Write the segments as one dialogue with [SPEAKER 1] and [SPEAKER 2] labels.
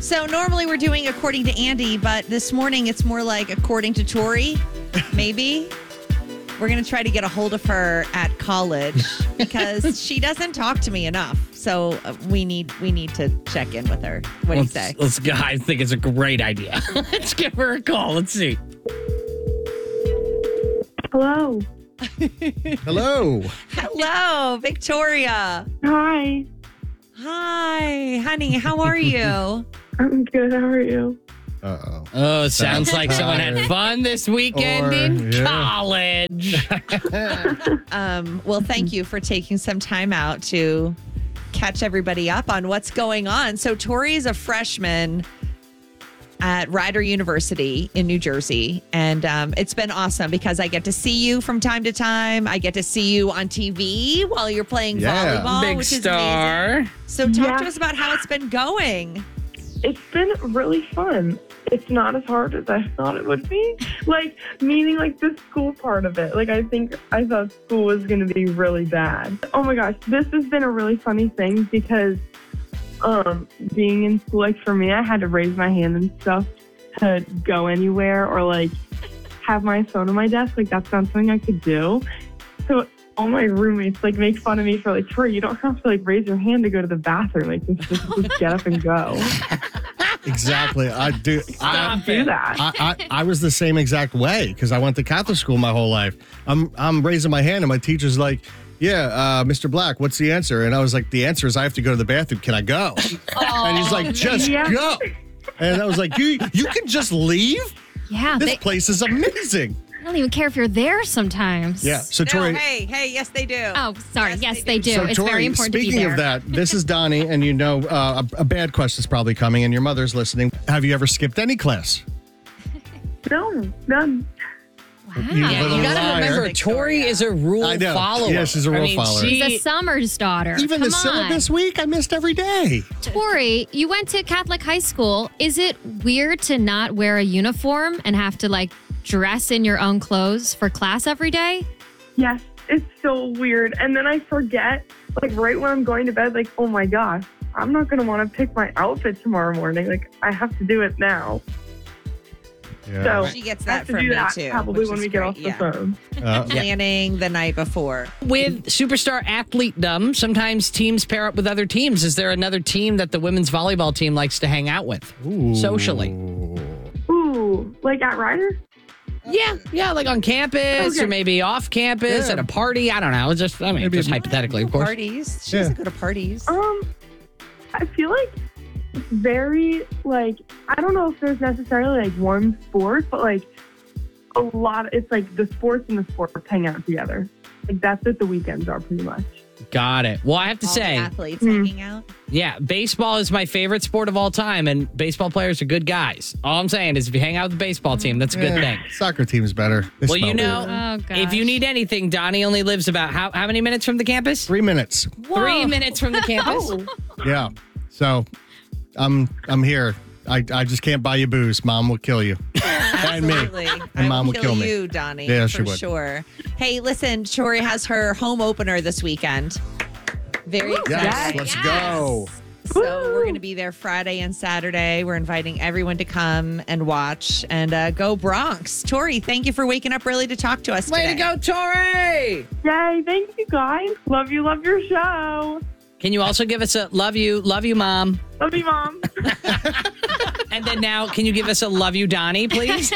[SPEAKER 1] So normally we're doing according to Andy, but this morning it's more like according to Tori, maybe. We're going to try to get a hold of her at college because she doesn't talk to me enough. So we need to check in with her. What do you say?
[SPEAKER 2] Let's go. I think it's a great idea. Let's give her a call. Let's see.
[SPEAKER 3] Hello.
[SPEAKER 4] Hello.
[SPEAKER 1] Hello, Victoria.
[SPEAKER 3] Hi.
[SPEAKER 1] Hi, honey. How are you?
[SPEAKER 3] I'm good. How are you?
[SPEAKER 4] Uh-oh.
[SPEAKER 2] Oh, sounds like someone had fun this weekend in
[SPEAKER 4] yeah.
[SPEAKER 2] college.
[SPEAKER 1] Well, thank you for taking some time out to catch everybody up on what's going on. So Tori is a freshman at Rider University in New Jersey. And it's been awesome because I get to see you from time to time. I get to see you on TV while you're playing volleyball,
[SPEAKER 2] Big
[SPEAKER 1] which is
[SPEAKER 2] star.
[SPEAKER 1] amazing. So talk to us about how it's been going.
[SPEAKER 3] It's been really fun. It's not as hard as I thought it would be. Meaning the school part of it. I thought school was going to be really bad. Oh my gosh, this has been a really funny thing because being in school, for me, I had to raise my hand and stuff to go anywhere or have my phone on my desk. That's not something I could do. So all my roommates make fun of me for Tori, you don't have to raise your hand to go to the bathroom. Just get up and go.
[SPEAKER 4] Exactly. I do.
[SPEAKER 3] I don't do that.
[SPEAKER 4] I was the same exact way because I went to Catholic school my whole life. I'm raising my hand and my teacher's like, yeah, Mr. Black, what's the answer? And I was like, the answer is I have to go to the bathroom. Can I go? And he's like, just go. And I was like, you can just leave?
[SPEAKER 5] Yeah.
[SPEAKER 4] This place is amazing.
[SPEAKER 5] I don't even care if you're there sometimes.
[SPEAKER 4] Yeah. So Tori.
[SPEAKER 1] Hey, yes, they do.
[SPEAKER 5] Oh, sorry. Yes, they do.
[SPEAKER 4] So
[SPEAKER 5] It's
[SPEAKER 4] Tori,
[SPEAKER 5] very important to be
[SPEAKER 4] speaking
[SPEAKER 5] there.
[SPEAKER 4] of that, this is Donnie, and a bad question's probably coming, and your mother's listening. Have you ever skipped any class?
[SPEAKER 3] No, none.
[SPEAKER 5] Wow.
[SPEAKER 4] You
[SPEAKER 2] Yeah,
[SPEAKER 4] little
[SPEAKER 2] you got to
[SPEAKER 4] liar.
[SPEAKER 2] remember, Tori is a rule
[SPEAKER 4] I know.
[SPEAKER 2] follower.
[SPEAKER 4] Yeah, she's a rule follower.
[SPEAKER 5] She's a Summers daughter.
[SPEAKER 4] Even
[SPEAKER 5] Come
[SPEAKER 4] the
[SPEAKER 5] on.
[SPEAKER 4] syllabus week, I missed every day.
[SPEAKER 5] Tori, you went to Catholic high school. Is it weird to not wear a uniform and have to dress in your own clothes for class every day?
[SPEAKER 3] Yes, it's so weird. And then I forget, right when I'm going to bed, oh my gosh, I'm not going to want to pick my outfit tomorrow morning. I have to do it now.
[SPEAKER 4] Yeah.
[SPEAKER 3] So
[SPEAKER 1] She gets
[SPEAKER 3] I
[SPEAKER 1] that
[SPEAKER 3] have to
[SPEAKER 1] from
[SPEAKER 3] do
[SPEAKER 1] me
[SPEAKER 3] that
[SPEAKER 1] too.
[SPEAKER 3] probably
[SPEAKER 1] which
[SPEAKER 3] when
[SPEAKER 1] is
[SPEAKER 3] we get
[SPEAKER 1] great.
[SPEAKER 3] off the
[SPEAKER 1] Yeah.
[SPEAKER 3] phone.
[SPEAKER 1] Planning the night before.
[SPEAKER 2] With superstar athletedom, sometimes teams pair up with other teams. Is there another team that the women's volleyball team likes to hang out with socially?
[SPEAKER 3] Ooh, at Ryder?
[SPEAKER 2] Yeah, on campus or maybe off campus at a party. I don't know. Just hypothetically, of course.
[SPEAKER 1] Parties. She doesn't go to parties.
[SPEAKER 3] I feel like it's very, I don't know if there's necessarily, one sport, but, a lot, it's, the sports and the sports hang out together. That's what the weekends are, pretty much.
[SPEAKER 2] Got it. Well, I have to
[SPEAKER 1] All the
[SPEAKER 2] say,
[SPEAKER 1] athletes hanging out.
[SPEAKER 2] yeah, baseball is my favorite sport of all time, and baseball players are good guys. All I'm saying is if you hang out with the baseball team, that's a good thing.
[SPEAKER 4] Soccer team's better. They
[SPEAKER 2] Well,
[SPEAKER 4] smell good.
[SPEAKER 5] Oh, gosh.
[SPEAKER 2] if you need anything, Donnie only lives about how many minutes from the campus?
[SPEAKER 4] 3 minutes.
[SPEAKER 2] 3 minutes from the campus.
[SPEAKER 4] Yeah. So I'm here. I just can't buy you booze. Mom will kill you. And me.
[SPEAKER 1] Absolutely.
[SPEAKER 4] And Mom
[SPEAKER 1] will
[SPEAKER 4] will kill me.
[SPEAKER 1] you, Donnie.
[SPEAKER 4] Yeah,
[SPEAKER 1] for
[SPEAKER 4] she would.
[SPEAKER 1] sure. Hey, listen, Tori has her home opener this weekend. Very excited.
[SPEAKER 4] Yes, let's go.
[SPEAKER 1] So we're going to be there Friday and Saturday. We're inviting everyone to come and watch and go Bronx. Tori, thank you for waking up early to talk to us
[SPEAKER 2] Way
[SPEAKER 1] today.
[SPEAKER 2] to go, Tori!
[SPEAKER 3] Yay, thank you, guys. Love your show.
[SPEAKER 2] Can you also give us a love you, Mom?
[SPEAKER 3] Love you, Mom.
[SPEAKER 2] And then now, can you give us a love you, Donnie, please?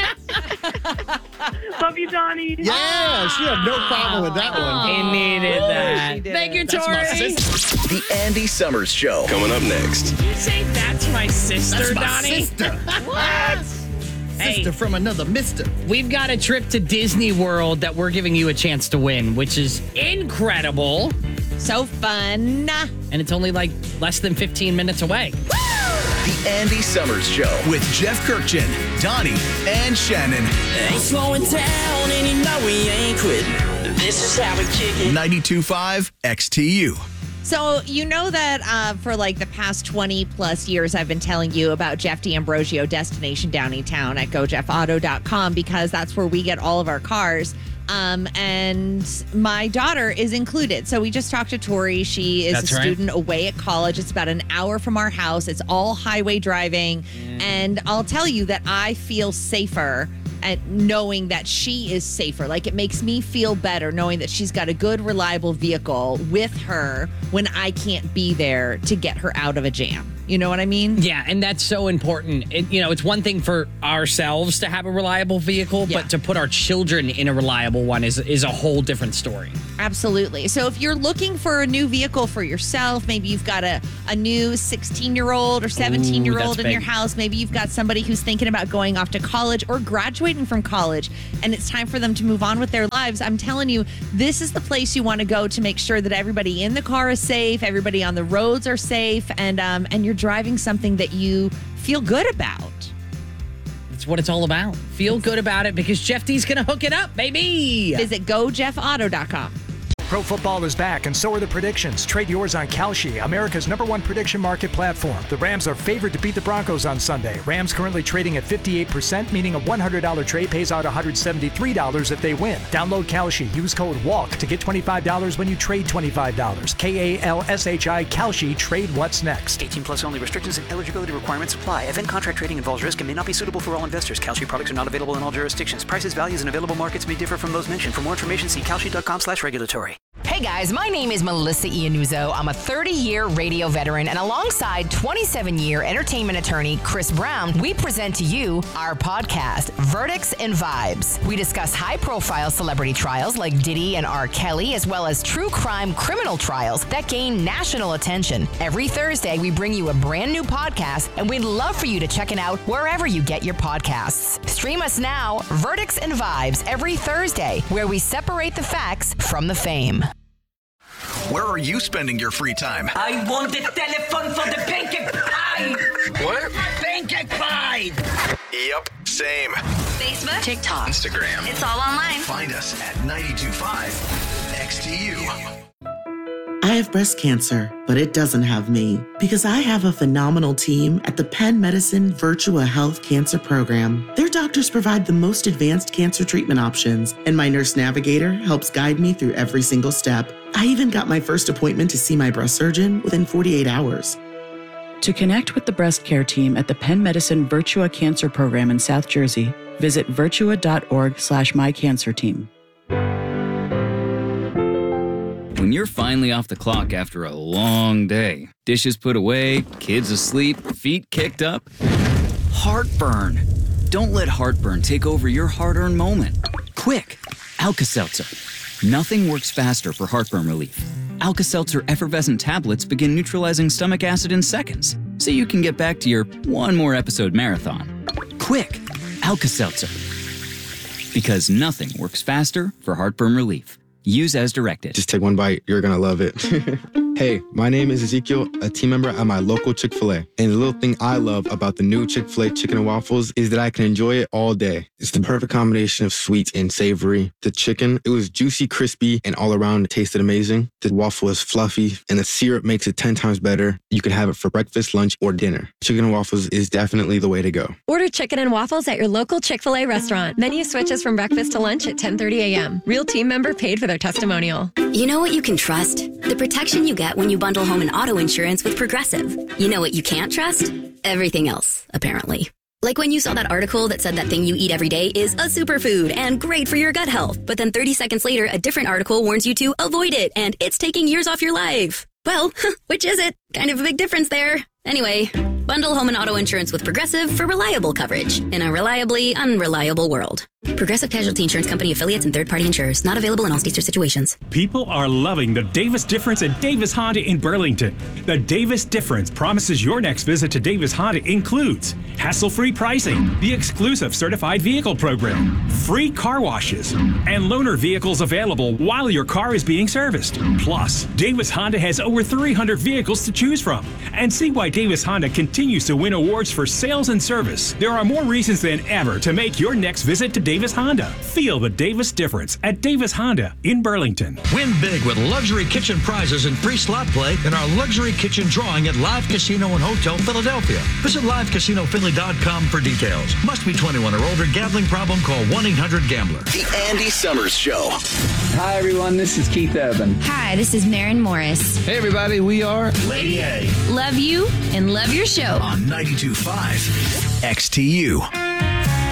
[SPEAKER 3] Love you, Donnie.
[SPEAKER 4] Yeah, she had no problem with that one.
[SPEAKER 2] He needed that.
[SPEAKER 1] she did.
[SPEAKER 2] Thank you,
[SPEAKER 4] That's my
[SPEAKER 2] Tori.
[SPEAKER 4] sister.
[SPEAKER 6] The Andy Summers Show. Coming up next.
[SPEAKER 2] Did you say that's my sister,
[SPEAKER 4] That's my
[SPEAKER 2] Donnie?
[SPEAKER 4] sister.
[SPEAKER 2] What? Hey,
[SPEAKER 4] Sister from another mister.
[SPEAKER 2] we've got a trip to Disney World that we're giving you a chance to win, which is incredible.
[SPEAKER 1] So fun.
[SPEAKER 2] And it's only less than 15 minutes away.
[SPEAKER 6] The Andy Summers Show with Jeff Kirkchin, Donnie, and Shannon.
[SPEAKER 7] Ain't slowing down, and you know we ain't quitting. This is how we kick it.
[SPEAKER 6] 92.5 XTU.
[SPEAKER 1] So you know that for the past 20 plus years, I've been telling you about Jeff D'Ambrosio Destination Downtown at GoJeffAuto.com because that's where we get all of our cars. And my daughter is included. So we just talked to Tori. She is
[SPEAKER 2] That's
[SPEAKER 1] a
[SPEAKER 2] right.
[SPEAKER 1] student away at college. It's about an hour from our house. It's all highway driving. And I'll tell you that I feel safer at knowing that she is safer. Like, it makes me feel better knowing that she's got a good, reliable vehicle with her when I can't be there to get her out of a jam. You know what I mean?
[SPEAKER 2] Yeah, and that's so important. It's one thing for ourselves to have a reliable vehicle,
[SPEAKER 1] Yeah.
[SPEAKER 2] but to put our children in a reliable one is a whole different story.
[SPEAKER 1] Absolutely. So if you're looking for a new vehicle for yourself, maybe you've got a new 16-year-old or 17-year-old in
[SPEAKER 2] big.
[SPEAKER 1] your house. Maybe you've got somebody who's thinking about going off to college or graduating from college, and it's time for them to move on with their lives. I'm telling you, this is the place you want to go to make sure that everybody in the car is safe, everybody on the roads are safe, and you're driving something that you feel good about.
[SPEAKER 2] That's what it's all about. Feel good about it because Jeff D's going to hook it up, baby.
[SPEAKER 1] Visit GoJeffAuto.com.
[SPEAKER 8] Pro football is back, and so are the predictions. Trade yours on Kalshi, America's #1 prediction market platform. The Rams are favored to beat the Broncos on Sunday. Rams currently trading at 58%, meaning a $100 trade pays out $173 if they win. Download Kalshi. Use code WALK to get $25 when you trade $25. KALSHI Kalshi. Trade what's next.
[SPEAKER 9] 18 plus only. Restrictions and eligibility requirements apply. Event contract trading involves risk and may not be suitable for all investors. Kalshi products are not available in all jurisdictions. Prices, values, and available markets may differ from those mentioned. For more information, see kalshi.com/regulatory.
[SPEAKER 10] Hey guys, my name is Melissa Iannuzzo. I'm a 30-year radio veteran, and alongside 27-year entertainment attorney Chris Brown, we present to you our podcast, Verdicts and Vibes. We discuss high-profile celebrity trials like Diddy and R. Kelly, as well as true crime criminal trials that gain national attention. Every Thursday, we bring you a brand new podcast, and we'd love for you to check it out wherever you get your podcasts. Stream us now, Verdicts and Vibes, every Thursday, where we separate the facts from the fame.
[SPEAKER 6] Where are you spending your free time?
[SPEAKER 7] I want the telephone for the pancake pie.
[SPEAKER 6] What?
[SPEAKER 7] Pancake pie.
[SPEAKER 6] Yep, same.
[SPEAKER 11] Facebook, TikTok,
[SPEAKER 6] Instagram.
[SPEAKER 11] It's all online.
[SPEAKER 6] Find us at 92.5 XTU.
[SPEAKER 12] I have breast cancer, but it doesn't have me because I have a phenomenal team at the Penn Medicine Virtua Health Cancer Program. Their doctors provide the most advanced cancer treatment options, and my nurse navigator helps guide me through every single step. I even got my first appointment to see my breast surgeon within 48 hours.
[SPEAKER 13] To connect with the breast care team at the Penn Medicine Virtua Cancer Program in South Jersey, visit virtua.org/mycancerteam.
[SPEAKER 14] When you're finally off the clock after a long day, dishes put away, kids asleep, feet kicked up, heartburn. Don't let heartburn take over your hard-earned moment. Quick, Alka-Seltzer. Nothing works faster for heartburn relief. Alka-Seltzer effervescent tablets begin neutralizing stomach acid in seconds, so you can get back to your one more episode marathon. Quick, Alka-Seltzer. Because nothing works faster for heartburn relief. Use as directed.
[SPEAKER 15] Just take one bite. You're going to love it. Hey, my name is Ezekiel, a team member at my local Chick-fil-A. And the little thing I love about the new Chick-fil-A chicken and waffles is that I can enjoy it all day. It's the perfect combination of sweet and savory. The chicken, it was juicy, crispy, and all around it tasted amazing. The waffle is fluffy, and the syrup makes it 10 times better. You can have it for breakfast, lunch, or dinner. Chicken and waffles is definitely the way to go.
[SPEAKER 16] Order chicken and waffles at your local Chick-fil-A restaurant. Menu switches from breakfast to lunch at 10:30 a.m. Real team member paid for their testimonial.
[SPEAKER 11] You know what you can trust? The protection you get when you bundle home and auto insurance with Progressive. You know what you can't trust? Everything else, apparently. Like when you saw that article that said that thing you eat every day is a superfood and great for your gut health. But then 30 seconds later, a different article warns you to avoid it and it's taking years off your life. Well, which is it? Kind of a big difference there. Anyway, bundle home and auto insurance with Progressive for reliable coverage in a reliably unreliable world. Progressive Casualty Insurance Company affiliates and third-party insurers. Not available in all states or situations.
[SPEAKER 17] People are loving the Davis Difference at Davis Honda in Burlington. The Davis Difference promises your next visit to Davis Honda includes hassle-free pricing, the exclusive certified vehicle program, free car washes, and loaner vehicles available while your car is being serviced. Plus, Davis Honda has over 300 vehicles to choose from. And see why Davis Honda continues to win awards for sales and service. There are more reasons than ever to make your next visit to Davis Davis Honda. Feel the Davis difference at Davis Honda in Burlington.
[SPEAKER 18] Win big with luxury kitchen prizes and free slot play in our luxury kitchen drawing at Live Casino and Hotel Philadelphia. Visit livecasinophilly.com for details. Must be 21 or older. Gambling problem? Call 1-800-GAMBLER.
[SPEAKER 6] The Andy Summers Show.
[SPEAKER 19] Hi, everyone. This is Keith Urban.
[SPEAKER 20] Hi, this is Maren Morris.
[SPEAKER 18] Hey, everybody. We are
[SPEAKER 6] Lady A.
[SPEAKER 20] Love you and love your show.
[SPEAKER 6] On 92.5 XTU.